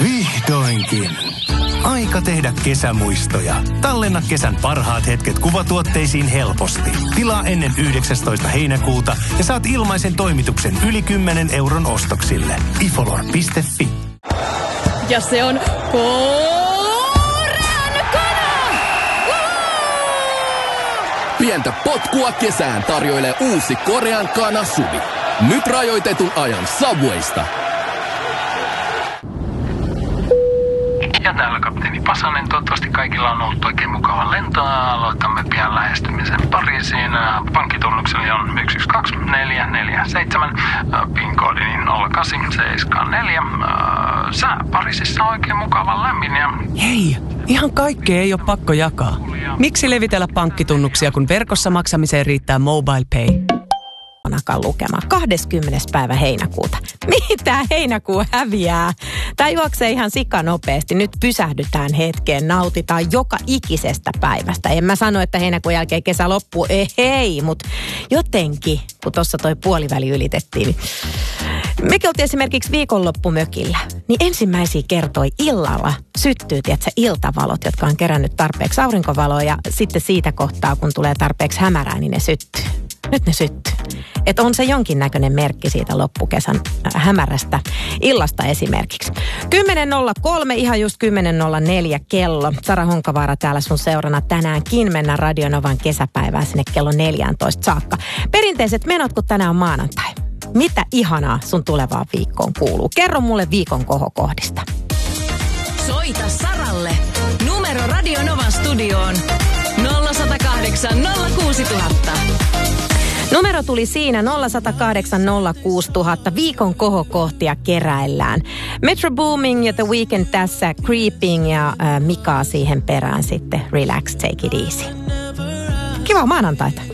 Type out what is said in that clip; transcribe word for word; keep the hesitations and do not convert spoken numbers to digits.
Vihdoinkin. Aika tehdä kesämuistoja. Tallenna kesän parhaat hetket kuvatuotteisiin helposti. Tilaa ennen yhdeksästoista heinäkuuta ja saat ilmaisen toimituksen yli kymmenen euron ostoksille. ifolor piste fi. Ja se on korean kana! Pientä potkua kesään tarjoilee uusi korean kana Suvi. Nyt rajoitetun ajan Subwaysta. Ja täällä kapteeni Pasanen. Toivottavasti kaikilla on ollut oikein mukava lento. Aloitamme pian lähestymisen Pariisiin. Pankkitunnukseni on yksi yksi kaksi neljä neljä seitsemän. PIN-koodini nolla kahdeksan seitsemän neljä. Sää Pariisissa on oikein mukava lämmin. Ja... Hei, ihan kaikkea ei ole pakko jakaa. Miksi levitellä pankkitunnuksia, kun verkossa maksamiseen riittää Mobile Pay? Lukema. kahdeskymmenes päivä heinäkuuta. Mitä heinäkuu häviää? Tämä juoksee ihan sikanopeasti. Nyt pysähdytään hetkeen, nautitaan joka ikisestä päivästä. En mä sano, että heinäkuun jälkeen kesä loppuu. Ei, hei, mutta jotenkin, kun tuossa toi puoliväli ylitettiin. Niin mekin oltiin esimerkiksi viikonloppumökillä. Niin ensimmäisiä kertoi illalla syttyy, tiedätkö, iltavalot, jotka on kerännyt tarpeeksi aurinkovaloa. Ja sitten siitä kohtaa, kun tulee tarpeeksi hämärää, niin ne syttyy. Nyt ne syttyy. Että on se jonkinnäköinen merkki siitä loppukesän hämärästä illasta esimerkiksi. kymmenen nolla kolme, ihan just kymmenen nolla neljä kello. Sara Honkavaara täällä sun seurana tänäänkin. Mennään Radio Novan kesäpäivää sinne kello neljätoista saakka. Perinteiset menot, kun tänään on maanantai. Mitä ihanaa sun tulevaan viikkoon kuuluu? Kerro mulle viikon kohokohdista. Soita Saralle. Numero Radio Novan studioon nolla yksi nolla kahdeksan nolla kuusi nolla nolla nolla. Numero tuli siinä nolla yksi nolla kahdeksan nolla kuusi nolla nolla nolla. Viikon kohokohtia keräillään. Metro Booming ja The Weeknd tässä, Creeping ja äh, Mika siihen perään sitten. Relax, take it easy. Kiva maanantaita.